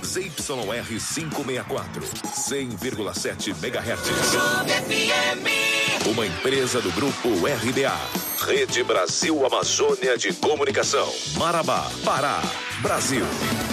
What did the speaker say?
ZYR 564, 100,7 MHz. Uma empresa do Grupo RBA. Rede Brasil Amazônia de Comunicação. Marabá, Pará, Brasil.